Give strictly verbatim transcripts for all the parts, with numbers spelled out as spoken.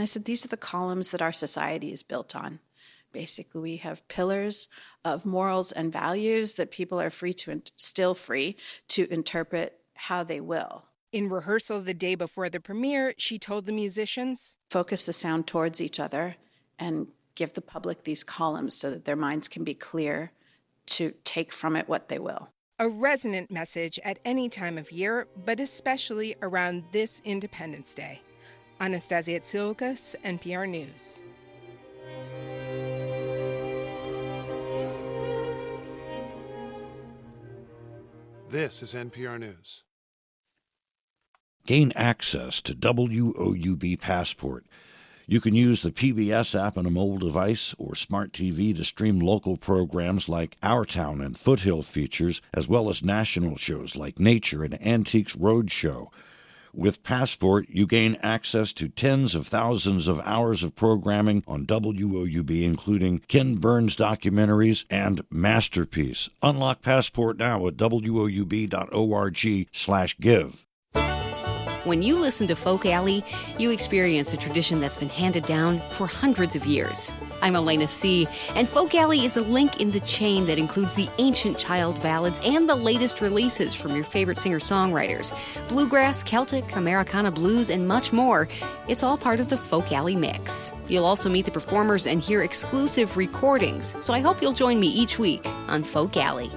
And I said, these are the columns that our society is built on. Basically, we have pillars of morals and values that people are free to, still free to interpret how they will. In rehearsal the day before the premiere, she told the musicians, focus the sound towards each other and give the public these columns so that their minds can be clear to take from it what they will. A resonant message at any time of year, but especially around this Independence Day. Anastasia Tsilkas, N P R News. This is N P R News. Gain access to W O U B Passport. You can use the P B S app on a mobile device or smart T V to stream local programs like Our Town and Foothill Features, as well as national shows like Nature and Antiques Roadshow. With Passport, you gain access to tens of thousands of hours of programming on W O U B, including Ken Burns documentaries and Masterpiece. Unlock Passport now at W O U B dot org slash give. When you listen to Folk Alley, you experience a tradition that's been handed down for hundreds of years. I'm Elena C., and Folk Alley is a link in the chain that includes the ancient child ballads and the latest releases from your favorite singer-songwriters. Bluegrass, Celtic, Americana blues, and much more. It's all part of the Folk Alley mix. You'll also meet the performers and hear exclusive recordings, so I hope you'll join me each week on Folk Alley.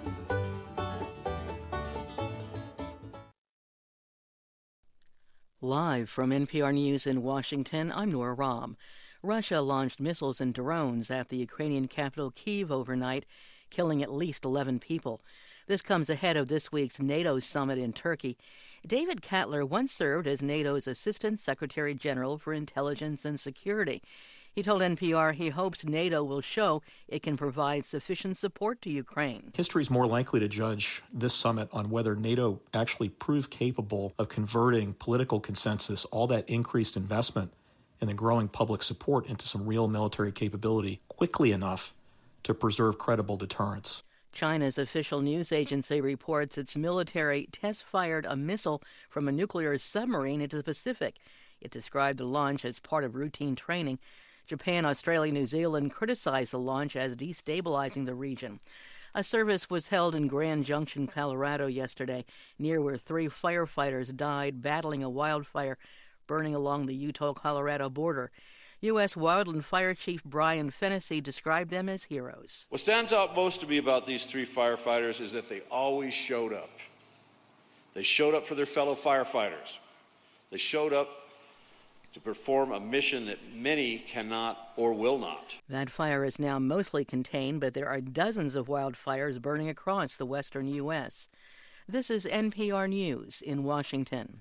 Live from N P R News in Washington, I'm Nora Rahm. Russia launched missiles and drones at the Ukrainian capital Kyiv overnight, killing at least eleven people. This comes ahead of this week's NATO summit in Turkey. David Kattler once served as NATO's Assistant Secretary General for Intelligence and Security. He told N P R he hopes NATO will show it can provide sufficient support to Ukraine. History is more likely to judge this summit on whether NATO actually proved capable of converting political consensus, all that increased investment and the growing public support, into some real military capability quickly enough to preserve credible deterrence. China's official news agency reports its military test-fired a missile from a nuclear submarine into the Pacific. It described the launch as part of routine training. Japan, Australia, New Zealand criticized the launch as destabilizing the region. A service was held in Grand Junction, Colorado yesterday, near where three firefighters died battling a wildfire burning along the Utah-Colorado border. U S Wildland Fire Chief Brian Fennessy described them as heroes. What stands out most to me about these three firefighters is that they always showed up. They showed up for their fellow firefighters. They showed up to perform a mission that many cannot or will not. That fire is now mostly contained, but there are dozens of wildfires burning across the western U S. This is N P R News in Washington.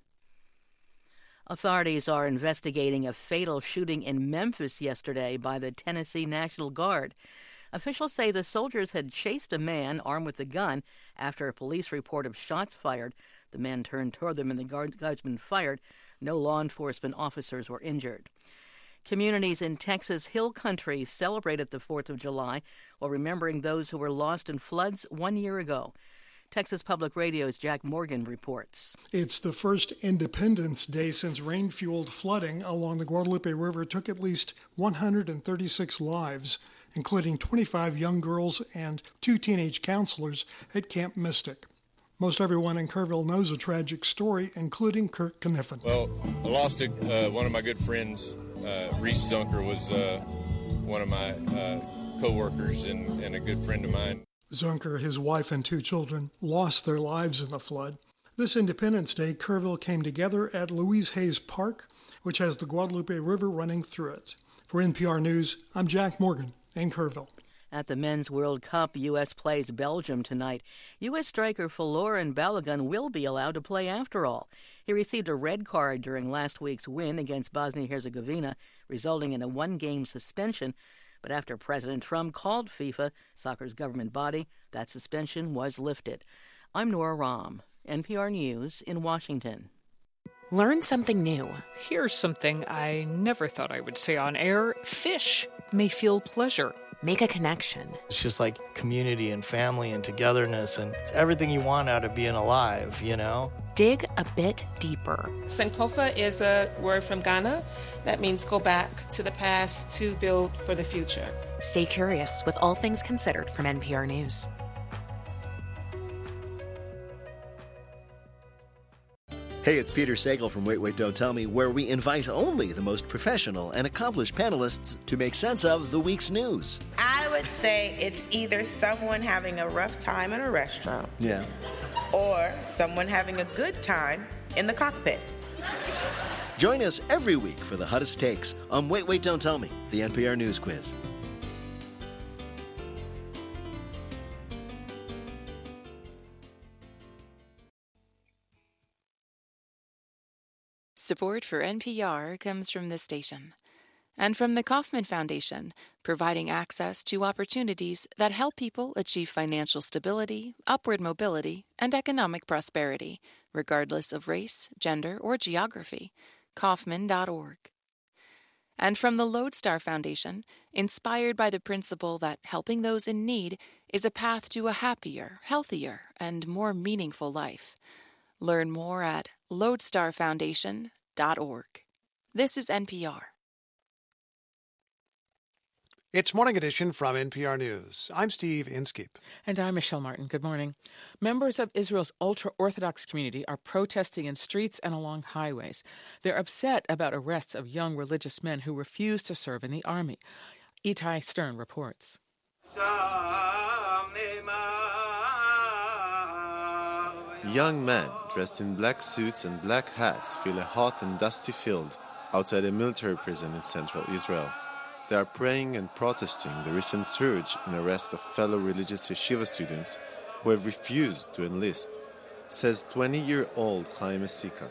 Authorities are investigating a fatal shooting in Memphis yesterday by the Tennessee National Guard. Officials say the soldiers had chased a man armed with a gun after a police report of shots fired. The man turned toward them and the guard, guardsman fired. No law enforcement officers were injured. Communities in Texas Hill Country celebrated the fourth of July while remembering those who were lost in floods one year ago. Texas Public Radio's Jack Morgan reports. It's the first Independence Day since rain-fueled flooding along the Guadalupe River took at least one hundred thirty-six lives, including twenty-five young girls and two teenage counselors at Camp Mystic. Most everyone in Kerrville knows a tragic story, including Kirk Kniffen. Well, I lost a, uh, one of my good friends. Uh, Reese Zunker was uh, one of my uh, co-workers and, and a good friend of mine. Zunker, his wife, and two children lost their lives in the flood. This Independence Day, Kerrville came together at Louise Hayes Park, which has the Guadalupe River running through it. For N P R News, I'm Jack Morgan in Kerrville. At the Men's World Cup, U S plays Belgium tonight. U S striker Folarin Balogun will be allowed to play after all. He received a red card during last week's win against Bosnia-Herzegovina, resulting in a one-game suspension. But after President Trump called FIFA, soccer's government body, that suspension was lifted. I'm Nora Rahm, N P R News in Washington. Learn something new. Here's something I never thought I would say on air. Fish may feel pleasure. Make a connection. It's just like community and family and togetherness, and it's everything you want out of being alive, you know? dig a bit deeper. Sankofa is a word from Ghana that means go back to the past to build for the future. Stay curious with All Things Considered from N P R News. Hey, it's Peter Sagal from Wait, Wait, Don't Tell Me, where we invite only the most professional and accomplished panelists to make sense of the week's news. I would say it's either someone having a rough time in a restaurant. Yeah. Or someone having a good time in the cockpit. Join us every week for the hottest takes on Wait, Wait, Don't Tell Me, the N P R News Quiz. Support for N P R comes from this station and from the Kauffman Foundation, providing access to opportunities that help people achieve financial stability, upward mobility, and economic prosperity, regardless of race, gender, or geography. Kauffman dot org. And from the Lodestar Foundation, inspired by the principle that helping those in need is a path to a happier, healthier, and more meaningful life. Learn more at lodestar foundation dot org. This is N P R. It's Morning Edition from N P R News. I'm Steve Inskeep. And I'm Michelle Martin. Good morning. Members of Israel's ultra-Orthodox community are protesting in streets and along highways. They're upset about arrests of young religious men who refuse to serve in the army. Itai Stern reports. Young men dressed in black suits and black hats fill a hot and dusty field outside a military prison in central Israel. They are praying and protesting the recent surge in arrest of fellow religious yeshiva students who have refused to enlist, says twenty-year-old Chaim Esika.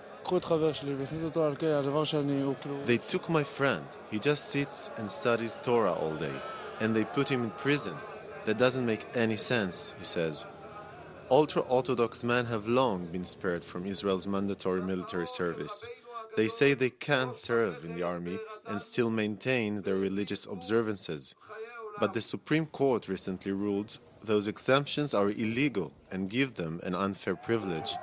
They took my friend. He just sits and studies Torah all day, and they put him in prison. That doesn't make any sense, he says. Ultra-Orthodox men have long been spared from Israel's mandatory military service. They say they can't serve in the army and still maintain their religious observances. But the Supreme Court recently ruled those exemptions are illegal and give them an unfair privilege.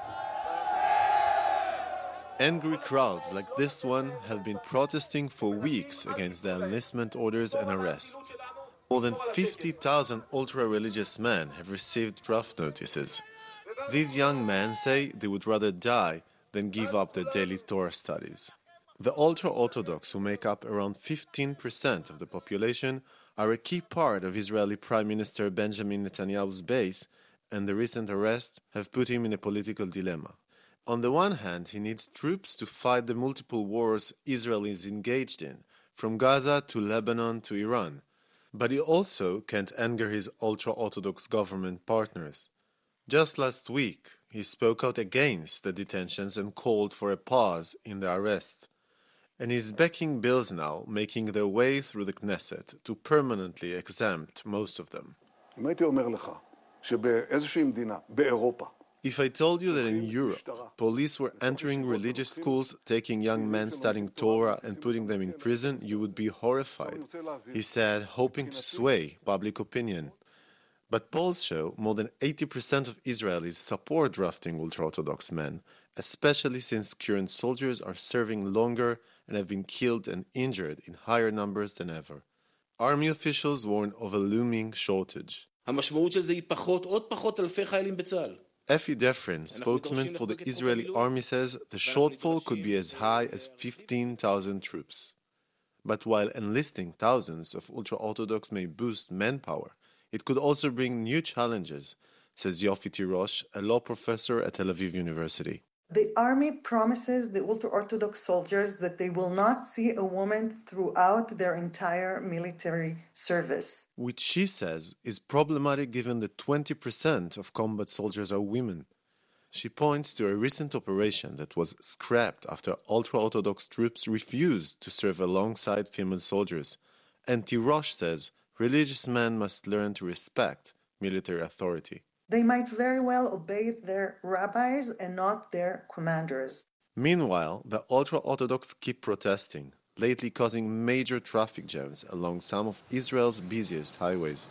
Angry crowds like this one have been protesting for weeks against the enlistment orders and arrests. More than fifty thousand ultra-religious men have received draft notices. These young men say they would rather die than give up their daily Torah studies. The ultra-Orthodox, who make up around fifteen percent of the population, are a key part of Israeli Prime Minister Benjamin Netanyahu's base, and the recent arrests have put him in a political dilemma. On the one hand, he needs troops to fight the multiple wars Israel is engaged in, from Gaza to Lebanon to Iran. But he also can't anger his ultra-Orthodox government partners. Just last week, he spoke out against the detentions and called for a pause in the arrests. And he's backing bills now, making their way through the Knesset to permanently exempt most of them. If I told you that in Europe, police were entering religious schools, taking young men studying Torah and putting them in prison, you would be horrified, he said, hoping to sway public opinion. But polls show more than eighty percent of Israelis support drafting ultra-Orthodox men, especially since current soldiers are serving longer and have been killed and injured in higher numbers than ever. Army officials warn of a looming shortage. Effie Defrin, spokesman for the Israeli army, says the shortfall could be as high as fifteen thousand troops. But while enlisting thousands of ultra-Orthodox may boost manpower, it could also bring new challenges, says Yofi Tirosh, a law professor at Tel Aviv University. The army promises the ultra-Orthodox soldiers that they will not see a woman throughout their entire military service. Which she says is problematic given that twenty percent of combat soldiers are women. She points to a recent operation that was scrapped after ultra-Orthodox troops refused to serve alongside female soldiers. And Tirosh says religious men must learn to respect military authority. They might very well obey their rabbis and not their commanders. Meanwhile, the ultra-Orthodox keep protesting, lately causing major traffic jams along some of Israel's busiest highways.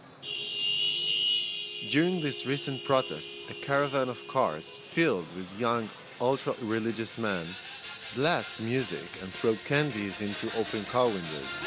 During this recent protest, a caravan of cars filled with young ultra-religious men blast music and throw candies into open car windows.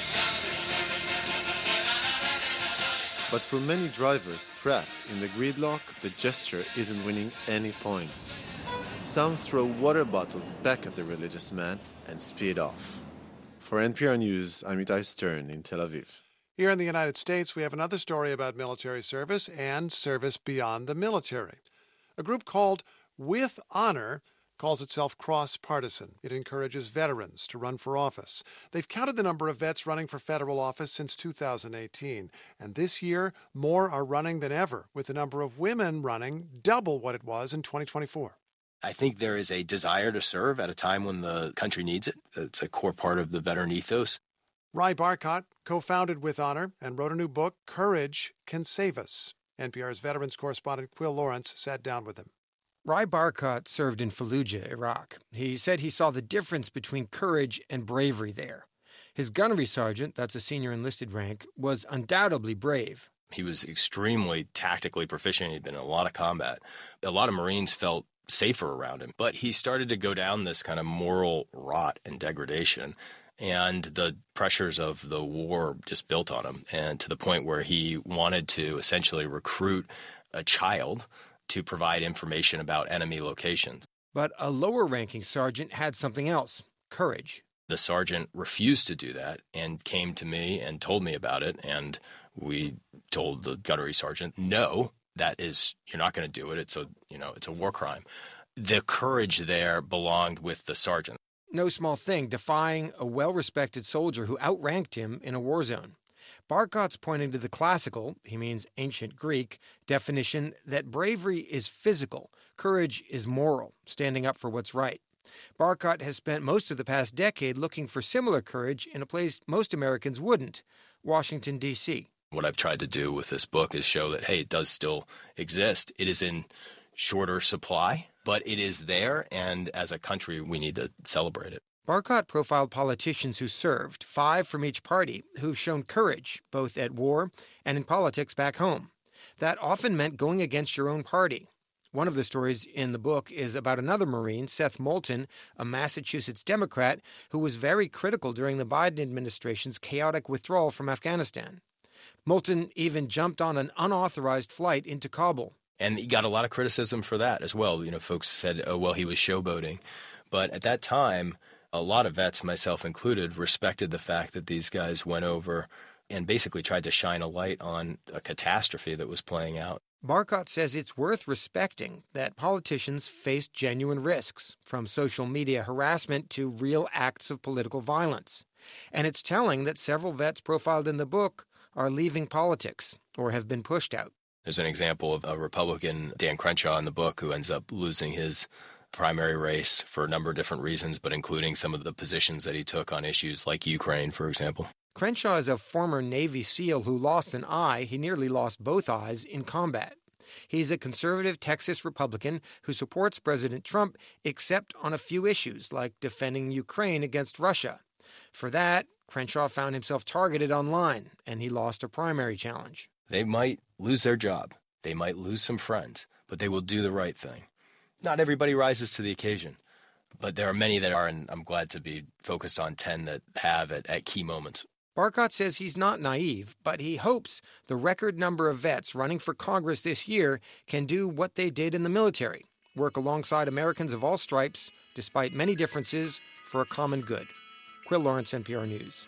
But for many drivers trapped in the gridlock, the gesture isn't winning any points. Some throw water bottles back at the religious man and speed off. For N P R News, I'm Itai Stern in Tel Aviv. Here in the United States, we have another story about military service and service beyond the military. A group called With Honor calls itself cross-partisan. It encourages veterans to run for office. They've counted the number of vets running for federal office since two thousand eighteen, and this year, more are running than ever, with the number of women running double what it was in twenty twenty-four. I think there is a desire to serve at a time when the country needs it. It's a core part of the veteran ethos. Rai Barkat co-founded With Honor and wrote a new book, Courage Can Save Us. N P R's veterans correspondent Quill Lawrence sat down with him. Rai Barkat served in Fallujah, Iraq. He said he saw the difference between courage and bravery there. His gunnery sergeant, that's a senior enlisted rank, was undoubtedly brave. He was extremely tactically proficient. He'd been in a lot of combat. A lot of Marines felt safer around him. But he started to go down this kind of moral rot and degradation. And the pressures of the war just built on him, and to the point where he wanted to essentially recruit a child to provide information about enemy locations. But a lower-ranking sergeant had something else, courage. The sergeant refused to do that and came to me and told me about it, and we told the gunnery sergeant, no, that is, you're not going to do it. It's a, you know, it's a war crime. The courage there belonged with the sergeant. No small thing, defying a well-respected soldier who outranked him in a war zone. Barkat's pointing to the classical, he means ancient Greek, definition that bravery is physical, courage is moral, standing up for what's right. Barkat has spent most of the past decade looking for similar courage in a place most Americans wouldn't, Washington, D C What I've tried to do with this book is show that, hey, it does still exist. It is in shorter supply, but it is there, and as a country, we need to celebrate it. Barkat profiled politicians who served, five from each party, who've shown courage, both at war and in politics back home. That often meant going against your own party. One of the stories in the book is about another Marine, Seth Moulton, a Massachusetts Democrat, who was very critical during the Biden administration's chaotic withdrawal from Afghanistan. Moulton even jumped on an unauthorized flight into Kabul. And he got a lot of criticism for that as well. You know, folks said, oh, well, he was showboating. But at that time, a lot of vets, myself included, respected the fact that these guys went over and basically tried to shine a light on a catastrophe that was playing out. Barkat says it's worth respecting that politicians face genuine risks, from social media harassment to real acts of political violence. And it's telling that several vets profiled in the book are leaving politics or have been pushed out. There's an example of a Republican, Dan Crenshaw, in the book, who ends up losing his primary race for a number of different reasons, but including some of the positions that he took on issues like Ukraine, for example. Crenshaw is a former Navy SEAL who lost an eye. He nearly lost both eyes in combat. He's a conservative Texas Republican who supports President Trump, except on a few issues, like defending Ukraine against Russia. For that, Crenshaw found himself targeted online, and he lost a primary challenge. They might lose their job. They might lose some friends, but they will do the right thing. Not everybody rises to the occasion, but there are many that are, and I'm glad to be focused on ten that have at, at key moments. Barkat says he's not naive, but he hopes the record number of vets running for Congress this year can do what they did in the military, work alongside Americans of all stripes, despite many differences, for a common good. Quill Lawrence, N P R News.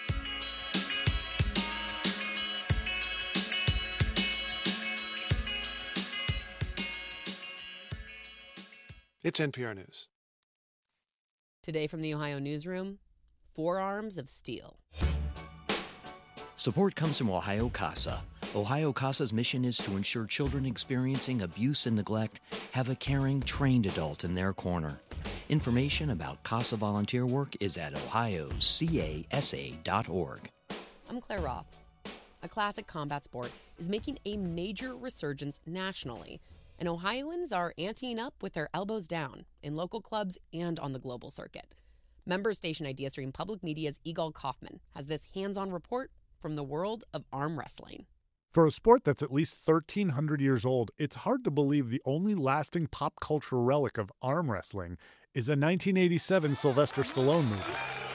It's N P R News. Today from the Ohio Newsroom, Forearms of Steel. Support comes from Ohio CASA. Ohio CASA's mission is to ensure children experiencing abuse and neglect have a caring, trained adult in their corner. Information about CASA volunteer work is at ohio casa dot org. I'm Claire Roth. A classic combat sport is making a major resurgence nationally, and Ohioans are anteing up with their elbows down in local clubs and on the global circuit. Member station IdeaStream Public Media's Igal Kaufman has this hands-on report from the world of arm wrestling. For a sport that's at least thirteen hundred years old, it's hard to believe the only lasting pop culture relic of arm wrestling is a nineteen eighty-seven Sylvester Stallone movie.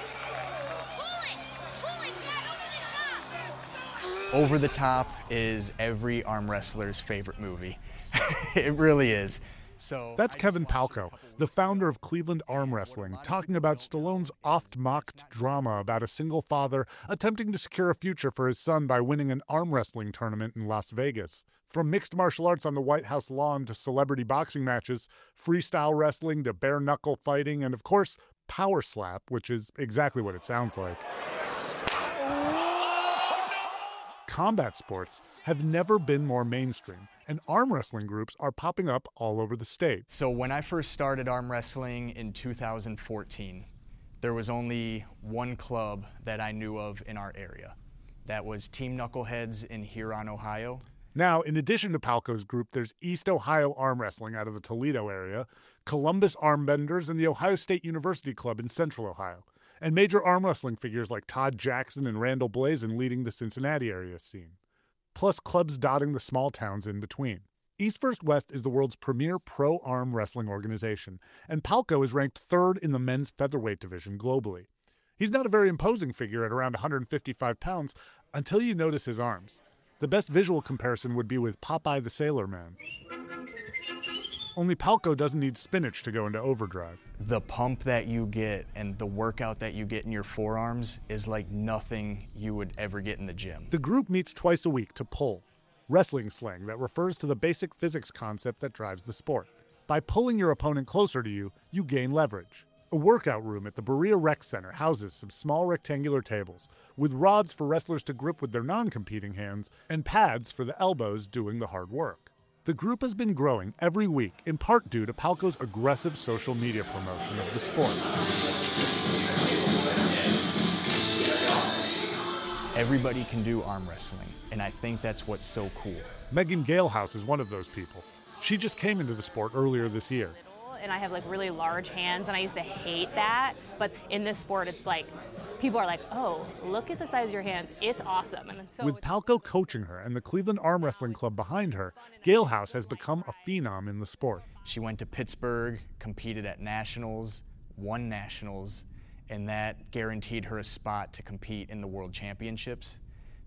Over the Top is every arm wrestler's favorite movie. It really is. So That's Kevin Palco, the founder of Cleveland Arm Wrestling, talking about Stallone's oft-mocked drama about a single father attempting to secure a future for his son by winning an arm wrestling tournament in Las Vegas. From mixed martial arts on the White House lawn to celebrity boxing matches, freestyle wrestling to bare-knuckle fighting, and of course, power slap, which is exactly what it sounds like. Combat sports have never been more mainstream, and arm wrestling groups are popping up all over the state. So when I first started arm wrestling in two thousand fourteen, there was only one club that I knew of in our area. That was Team Knuckleheads in Huron, Ohio. Now, in addition to Palco's group, there's East Ohio Arm Wrestling out of the Toledo area, Columbus Arm Benders, and the Ohio State University Club in Central Ohio. And major arm wrestling figures like Todd Jackson and Randall Blazin leading the Cincinnati area scene. Plus clubs dotting the small towns in between. East First West is the world's premier pro arm wrestling organization, and Palco is ranked third in the men's featherweight division globally. He's not a very imposing figure at around one hundred fifty-five pounds until you notice his arms. The best visual comparison would be with Popeye the Sailor Man. Only Palco doesn't need spinach to go into overdrive. The pump that you get and the workout that you get in your forearms is like nothing you would ever get in the gym. The group meets twice a week to pull, wrestling slang that refers to the basic physics concept that drives the sport. By pulling your opponent closer to you, you gain leverage. A workout room at the Berea Rec Center houses some small rectangular tables, with rods for wrestlers to grip with their non-competing hands and pads for the elbows doing the hard work. The group has been growing every week, in part due to Palco's aggressive social media promotion of the sport. Everybody can do arm wrestling, and I think that's what's so cool. Megan Galehouse is one of those people. She just came into the sport earlier this year. And I have like really large hands, and I used to hate that. But in this sport, it's like, people are like, oh, look at the size of your hands. It's awesome. And so With Palco coaching her and the Cleveland Arm Wrestling Club behind her, Galehouse has become a phenom in the sport. She went to Pittsburgh, competed at nationals, won nationals, and that guaranteed her a spot to compete in the World Championships.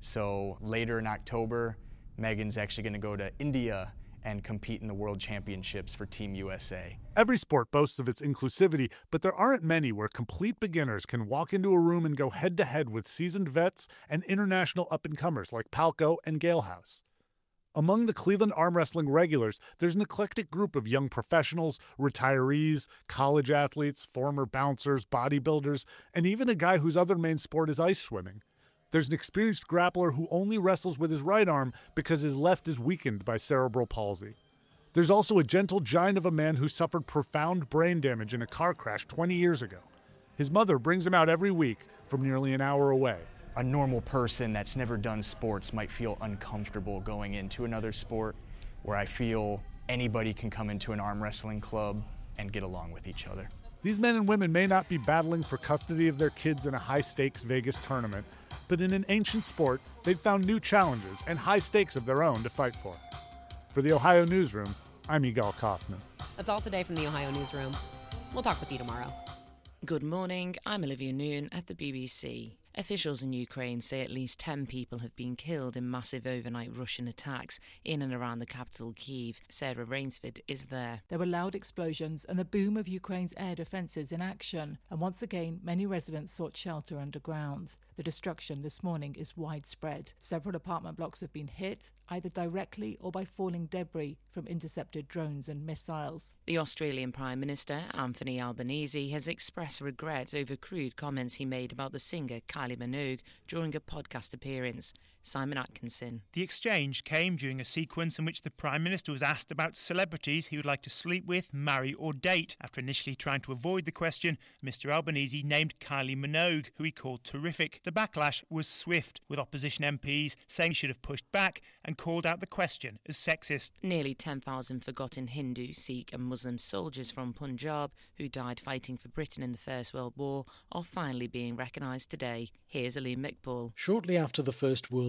So later in October, Megan's actually going to go to India and compete in the World Championships for Team U S A. Every sport boasts of its inclusivity, but there aren't many where complete beginners can walk into a room and go head-to-head with seasoned vets and international up-and-comers like Palco and Galehouse. Among the Cleveland Arm Wrestling regulars, there's an eclectic group of young professionals, retirees, college athletes, former bouncers, bodybuilders, and even a guy whose other main sport is ice swimming. There's an experienced grappler who only wrestles with his right arm because his left is weakened by cerebral palsy. There's also a gentle giant of a man who suffered profound brain damage in a car crash twenty years ago. His mother brings him out every week from nearly an hour away. A normal person that's never done sports might feel uncomfortable going into another sport, where I feel anybody can come into an arm wrestling club and get along with each other. These men and women may not be battling for custody of their kids in a high-stakes Vegas tournament, but in an ancient sport, they've found new challenges and high stakes of their own to fight for. For the Ohio Newsroom, I'm Yigal Kaufman. That's all today from the Ohio Newsroom. We'll talk with you tomorrow. Good morning, I'm Olivia Noon at the B B C. Officials in Ukraine say at least ten people have been killed in massive overnight Russian attacks in and around the capital, Kyiv. Sarah Rainsford is there. There were loud explosions and the boom of Ukraine's air defences in action, and once again, many residents sought shelter underground. The destruction this morning is widespread. Several apartment blocks have been hit, either directly or by falling debris from intercepted drones and missiles. The Australian Prime Minister, Anthony Albanese, has expressed regret over crude comments he made about the singer Kylie Minogue during a podcast appearance. Simon Atkinson. The exchange came during a sequence in which the Prime Minister was asked about celebrities he would like to sleep with, marry or date. After initially trying to avoid the question, Mr Albanese named Kylie Minogue, who he called terrific. The backlash was swift, with opposition M Ps saying he should have pushed back and called out the question as sexist. Nearly ten thousand forgotten Hindu, Sikh and Muslim soldiers from Punjab who died fighting for Britain in the First World War are finally being recognised today. Here's Aleem McPaul. Shortly after the First World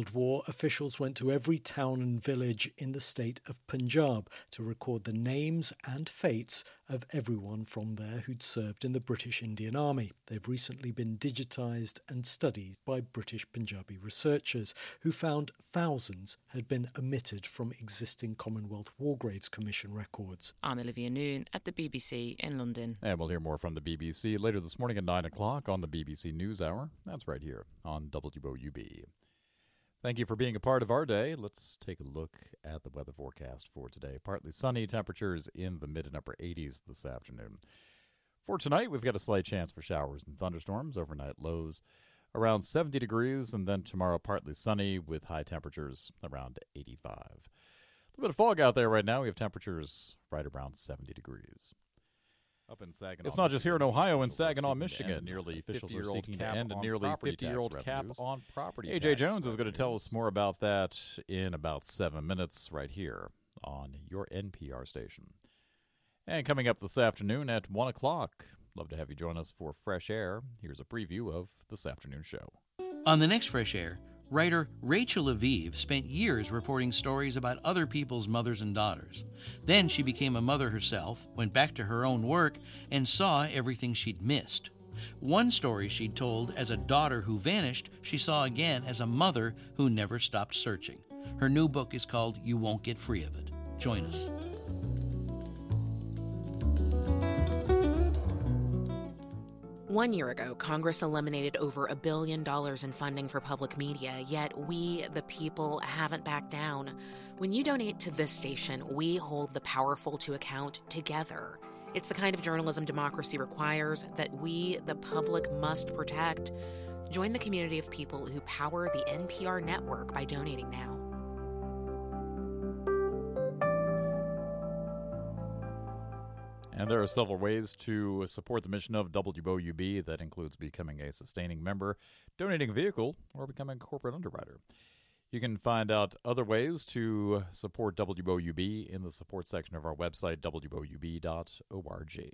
Cold War, officials went to every town and village in the state of Punjab to record the names and fates of everyone from there who'd served in the British Indian Army. They've recently been digitised and studied by British Punjabi researchers who found thousands had been omitted from existing Commonwealth War Graves Commission records. I'm Olivia Noon at the B B C in London. And we'll hear more from the B B C later this morning at nine o'clock on the B B C NewsHour. That's right here on W O U B. Thank you for being a part of our day. Let's take a look at the weather forecast for today. Partly sunny, temperatures in the mid and upper eighties this afternoon. For tonight, we've got a slight chance for showers and thunderstorms. Overnight lows around seventy degrees, and then tomorrow partly sunny with high temperatures around eighty-five. A little bit of fog out there right now. We have temperatures right around seventy degrees. Up in Saginaw, it's not just here in Ohio. In Saginaw, Michigan, nearly fifty-year-old cap and a nearly fifty-year-old cap on property. A J Jones is going to tell us more about that in about seven minutes right here on your N P R station. And coming up this afternoon at one o'clock, love to have you join us for Fresh Air. Here's a preview of this afternoon's show. On the next Fresh Air, writer Rachel Aviv spent years reporting stories about other people's mothers and daughters. Then she became a mother herself, went back to her own work, and saw everything she'd missed. One story she'd told as a daughter who vanished, she saw again as a mother who never stopped searching. Her new book is called You Won't Get Free of It. Join us. One year ago, Congress eliminated over a billion dollars in funding for public media, yet we, the people, haven't backed down. When you donate to this station, we hold the powerful to account together. It's the kind of journalism democracy requires that we, the public, must protect. Join the community of people who power the N P R network by donating now. And there are several ways to support the mission of W O U B. That includes becoming a sustaining member, donating a vehicle, or becoming a corporate underwriter. You can find out other ways to support W O U B in the support section of our website, W O U B dot org.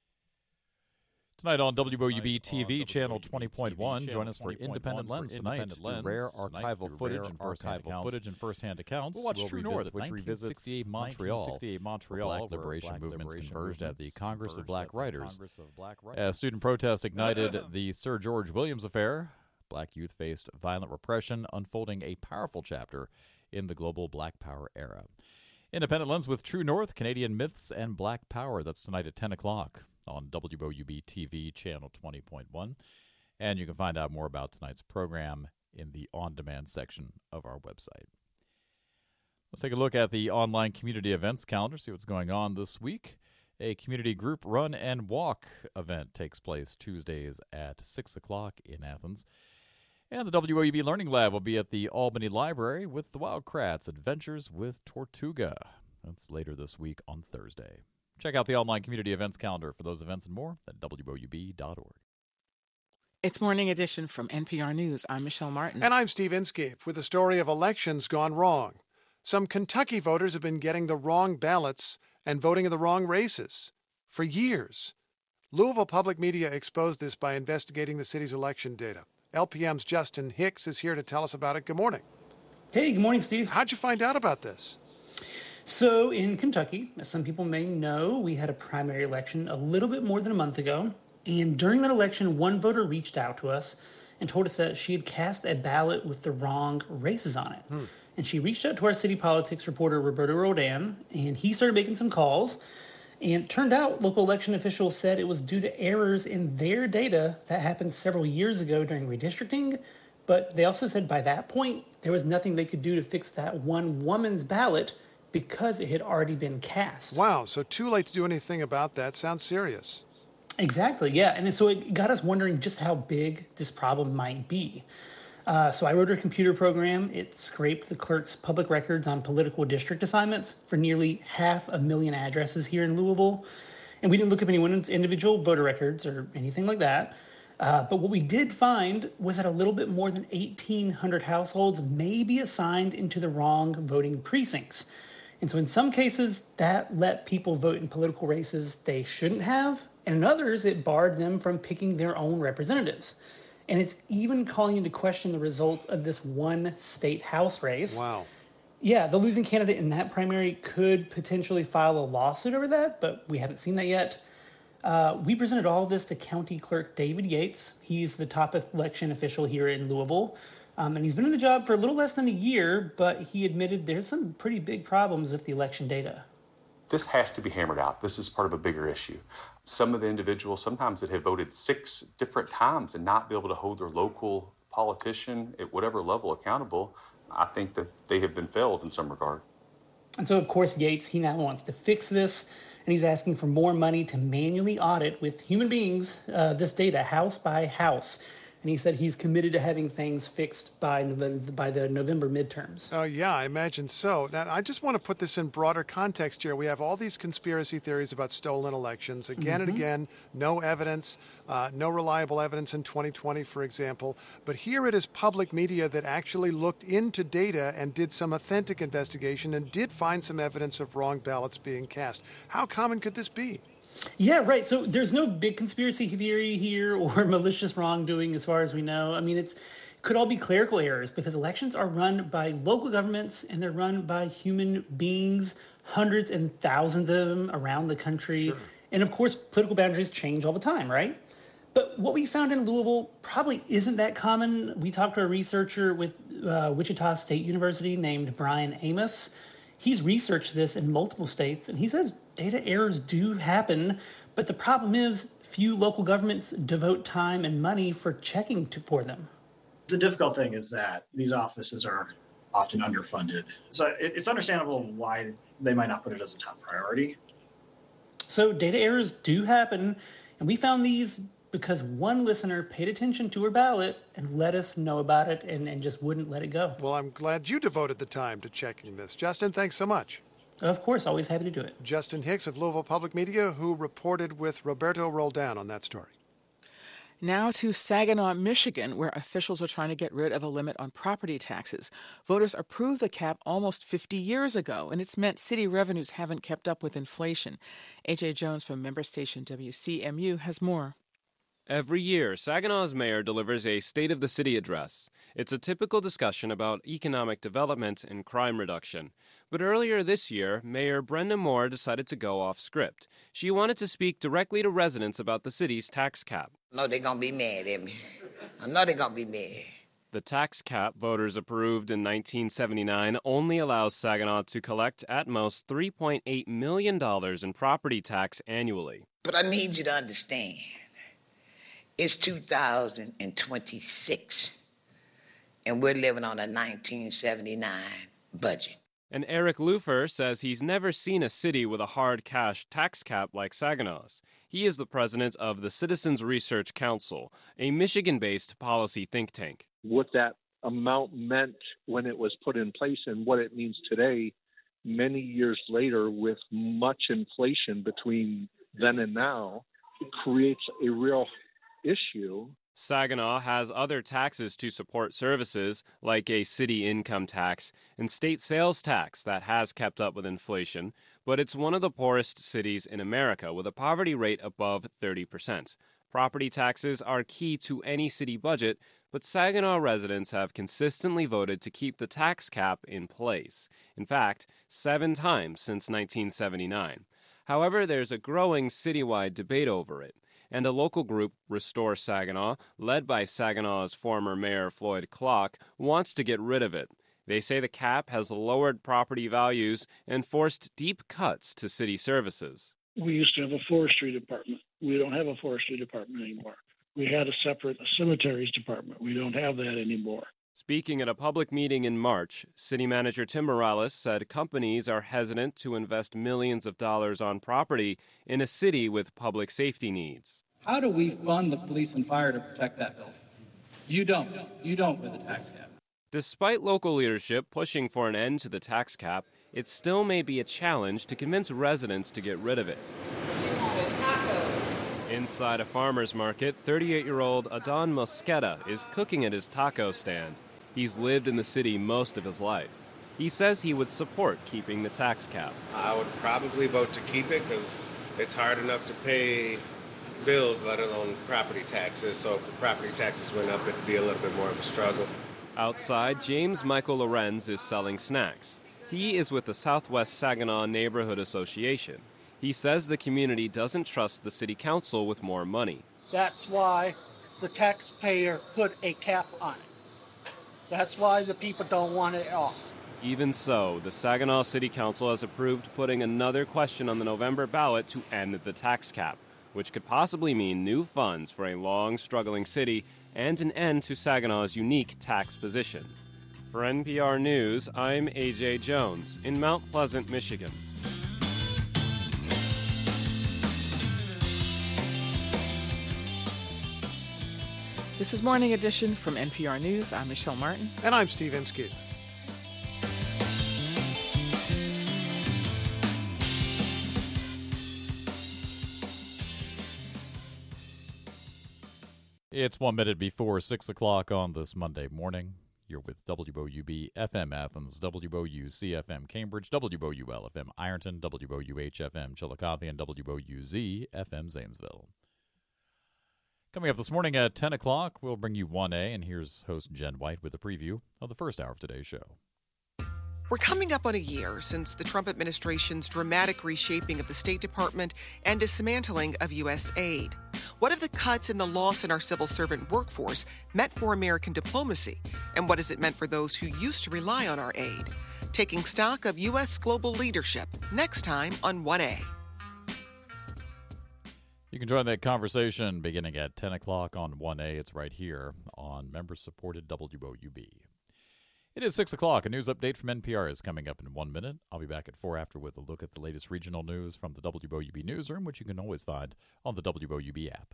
Tonight on W O U B T V, channel twenty point one, join us for Independent Lens tonight. Through rare archival footage and first-hand accounts. Footage and first-hand accounts. We'll watch we'll True North, which revisits Montreal. Montreal, Black liberation movements converged at the Congress of Black Writers. As student protests ignited the Sir George Williams affair, Black youth faced violent repression, unfolding a powerful chapter in the global Black Power era. Independent Lens with True North, Canadian Myths and Black Power. That's tonight at ten o'clock. On W O U B T V, channel twenty point one. And you can find out more about tonight's program in the on-demand section of our website. Let's take a look at the online community events calendar, see what's going on this week. A community group run and walk event takes place Tuesdays at six o'clock in Athens. And the W O U B Learning Lab will be at the Albany Library with the Wildcrats Adventures with Tortuga. That's later this week on Thursday. Check out the online community events calendar for those events and more at W O U B dot org. It's Morning Edition from N P R News. I'm Michelle Martin. And I'm Steve Inskeep with a story of elections gone wrong. Some Kentucky voters have been getting the wrong ballots and voting in the wrong races for years. Louisville Public Media exposed this by investigating the city's election data. L P M's Justin Hicks is here to tell us about it. Good morning. Hey, good morning, Steve. How'd you find out about this? So in Kentucky, as some people may know, we had a primary election a little bit more than a month ago. And during that election, one voter reached out to us and told us that she had cast a ballot with the wrong races on it. Hmm. And she reached out to our city politics reporter, Roberto Rodan, and he started making some calls. And it turned out local election officials said it was due to errors in their data that happened several years ago during redistricting. But they also said by that point, there was nothing they could do to fix that one woman's ballot because it had already been cast. Wow, so too late to do anything about that. Sounds serious. Exactly, yeah. And so it got us wondering just how big this problem might be. Uh, so I wrote a computer program. It scraped the clerk's public records on political district assignments for nearly half a million addresses here in Louisville. And we didn't look up anyone's individual voter records or anything like that. Uh, but what we did find was that a little bit more than eighteen hundred households may be assigned into the wrong voting precincts. And so in some cases, that let people vote in political races they shouldn't have, and in others, it barred them from picking their own representatives. And it's even calling into question the results of this one state House race. Wow. Yeah, the losing candidate in that primary could potentially file a lawsuit over that, but we haven't seen that yet. Uh, we presented all of this to County Clerk David Yates. He's the top election official here in Louisville. Um, and he's been in the job for a little less than a year, but he admitted there's some pretty big problems with the election data. This has to be hammered out. This is part of a bigger issue. Some of the individuals sometimes that have voted six different times and not be able to hold their local politician at whatever level accountable, I think that they have been failed in some regard. And so, of course, Yates, he now wants to fix this, and he's asking for more money to manually audit with human beings uh, this data house by house. And he said he's committed to having things fixed by November, by the November midterms. Oh, yeah, I imagine so. Now, I just want to put this in broader context here. We have all these conspiracy theories about stolen elections. Again mm-hmm. and again, no evidence, uh, no reliable evidence in twenty twenty, for example. But here it is public media that actually looked into data and did some authentic investigation and did find some evidence of wrong ballots being cast. How common could this be? Yeah, right. So there's no big conspiracy theory here or malicious wrongdoing as far as we know. I mean, it's could all be clerical errors because elections are run by local governments and they're run by human beings, hundreds and thousands of them around the country. Sure. And of course, political boundaries change all the time, right? But what we found in Louisville probably isn't that common. We talked to a researcher with uh, Wichita State University named Brian Amos. He's researched this in multiple states, and he says data errors do happen, but the problem is few local governments devote time and money for checking to, for them. The difficult thing is that these offices are often underfunded. So it, it's understandable why they might not put it as a top priority. So data errors do happen, and we found these because one listener paid attention to her ballot and let us know about it and, and just wouldn't let it go. Well, I'm glad you devoted the time to checking this. Justin, thanks so much. Of course, always happy to do it. Justin Hicks of Louisville Public Media, who reported with Roberto Roldan on that story. Now to Saginaw, Michigan, where officials are trying to get rid of a limit on property taxes. Voters approved the cap almost fifty years ago, and it's meant city revenues haven't kept up with inflation. A J Jones from member station W C M U has more. Every year, Saginaw's mayor delivers a State of the City address. It's a typical discussion about economic development and crime reduction. But earlier this year, Mayor Brenda Moore decided to go off script. She wanted to speak directly to residents about the city's tax cap. No, they're going to be mad at me. I know they're going to be mad. The tax cap voters approved in nineteen seventy-nine only allows Saginaw to collect at most three point eight million dollars in property tax annually. But I need you to understand. It's two thousand twenty-six, and we're living on a nineteen seventy-nine budget. And Eric Lufer says he's never seen a city with a hard cash tax cap like Saginaw's. He is the president of the Citizens Research Council, a Michigan-based policy think tank. What that amount meant when it was put in place and what it means today, many years later, with much inflation between then and now, it creates a real issue. Saginaw has other taxes to support services, like a city income tax and state sales tax that has kept up with inflation, but it's one of the poorest cities in America with a poverty rate above thirty percent. Property taxes are key to any city budget, but Saginaw residents have consistently voted to keep the tax cap in place. In fact, seven times since nineteen seventy-nine. However, there's a growing citywide debate over it. And a local group, Restore Saginaw, led by Saginaw's former mayor Floyd Clark, wants to get rid of it. They say the cap has lowered property values and forced deep cuts to city services. We used to have a forestry department. We don't have a forestry department anymore. We had a separate cemeteries department. We don't have that anymore. Speaking at a public meeting in March, City Manager Tim Morales said companies are hesitant to invest millions of dollars on property in a city with public safety needs. How do we fund the police and fire to protect that building? You don't. You don't with the tax cap. Despite local leadership pushing for an end to the tax cap, it still may be a challenge to convince residents to get rid of it. Inside a farmer's market, thirty-eight-year-old Adon Mosqueda is cooking at his taco stand. He's lived in the city most of his life. He says he would support keeping the tax cap. I would probably vote to keep it because it's hard enough to pay bills, let alone property taxes. So if the property taxes went up, it'd be a little bit more of a struggle. Outside, James Michael Lorenz is selling snacks. He is with the Southwest Saginaw Neighborhood Association. He says the community doesn't trust the city council with more money. That's why the taxpayer put a cap on it. That's why the people don't want it off. Even so, the Saginaw City Council has approved putting another question on the November ballot to end the tax cap, which could possibly mean new funds for a long-struggling city and an end to Saginaw's unique tax position. For N P R News, I'm A J Jones in Mount Pleasant, Michigan. This is Morning Edition from N P R News. I'm Michelle Martin. And I'm Steve Inskeep. It's one minute before six o'clock on this Monday morning. You're with W O U B F M Athens, W O U C F M Cambridge, W O U L F M Ironton, W O U H F M Chillicothe, and W O U Z F M Zanesville. Coming up this morning at ten o'clock, we'll bring you one A, and here's host Jen White with a preview of the first hour of today's show. We're coming up on a year since the Trump administration's dramatic reshaping of the State Department and dismantling of U S aid. What have the cuts and the loss in our civil servant workforce meant for American diplomacy? And what has it meant for those who used to rely on our aid? Taking stock of U S global leadership, next time on one A. You can join that conversation beginning at ten o'clock on one A. It's right here on member-supported W O U B. It is six o'clock. A news update from N P R is coming up in one minute. I'll be back at four after with a look at the latest regional news from the W O U B newsroom, which you can always find on the W O U B app.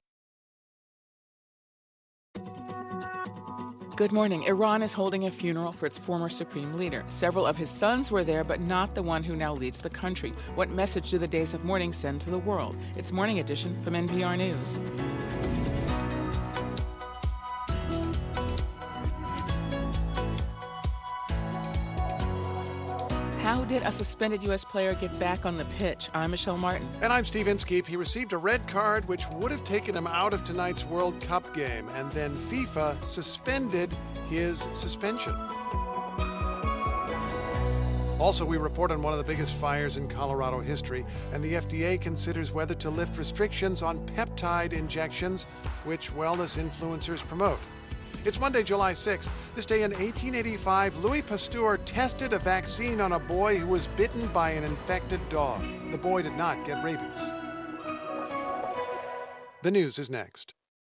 Good morning. Iran is holding a funeral for its former supreme leader. Several of his sons were there, but not the one who now leads the country. What message do the days of mourning send to the world? It's Morning Edition from N P R News. How did a suspended U S player get back on the pitch? I'm Michelle Martin. And I'm Steve Inskeep. He received a red card which would have taken him out of tonight's World Cup game, and then FIFA suspended his suspension. Also, we report on one of the biggest fires in Colorado history, and the F D A considers whether to lift restrictions on peptide injections, which wellness influencers promote. It's Monday, July sixth. This day in eighteen eighty-five, Louis Pasteur tested a vaccine on a boy who was bitten by an infected dog. The boy did not get rabies. The news is next.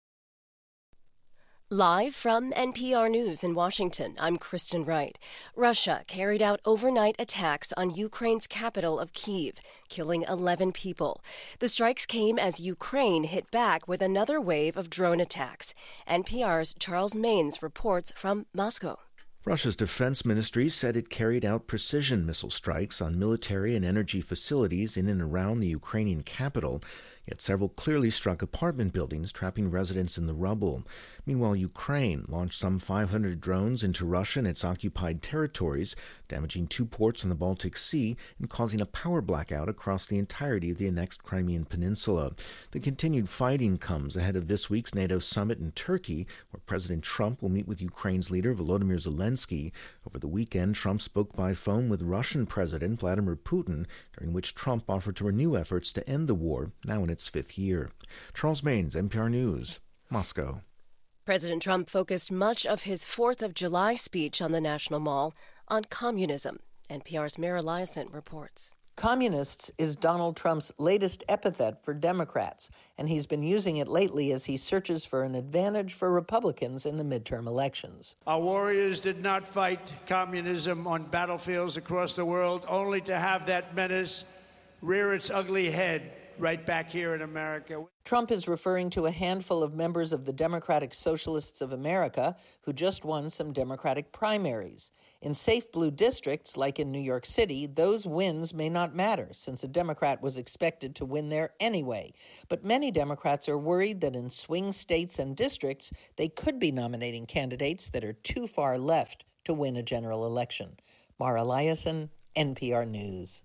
Live from N P R News in Washington, I'm Kristen Wright. Russia carried out overnight attacks on Ukraine's capital of Kyiv, killing eleven people. The strikes came as Ukraine hit back with another wave of drone attacks. N P R's Charles Maines reports from Moscow. Russia's defense ministry said it carried out precision missile strikes on military and energy facilities in and around the Ukrainian capital, yet several clearly struck apartment buildings, trapping residents in the rubble. Meanwhile, Ukraine launched some five hundred drones into Russia and its occupied territories, damaging two ports on the Baltic Sea and causing a power blackout across the entirety of the annexed Crimean Peninsula. The continued fighting comes ahead of this week's NATO summit in Turkey, where President Trump will meet with Ukraine's leader Volodymyr Zelensky. Over the weekend, Trump spoke by phone with Russian President Vladimir Putin, during which Trump offered to renew efforts to end the war, now in its fifth year. Charles Maines, N P R News, Moscow. President Trump focused much of his fourth of July speech on the National Mall on communism. N P R's Mara Liasson reports. Communists is Donald Trump's latest epithet for Democrats, and he's been using it lately as he searches for an advantage for Republicans in the midterm elections. Our warriors did not fight communism on battlefields across the world, only to have that menace rear its ugly head right back here in America. Trump is referring to a handful of members of the Democratic Socialists of America who just won some Democratic primaries. In safe blue districts, like in New York City, those wins may not matter, since a Democrat was expected to win there anyway. But many Democrats are worried that in swing states and districts, they could be nominating candidates that are too far left to win a general election. Mara Liasson, N P R News.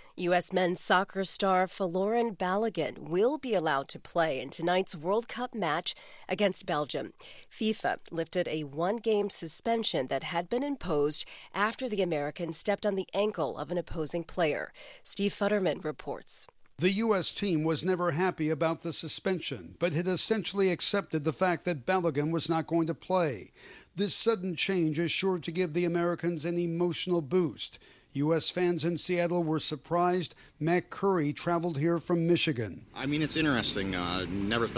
U S men's soccer star Folarin Balogun will be allowed to play in tonight's World Cup match against Belgium. FIFA lifted a one-game suspension that had been imposed after the American stepped on the ankle of an opposing player. Steve Futterman reports. The U S team was never happy about the suspension, but had essentially accepted the fact that Balogun was not going to play. This sudden change is sure to give the Americans an emotional boost. U S fans in Seattle were surprised. Matt Curry traveled here from Michigan. I mean, it's interesting. Uh, never thought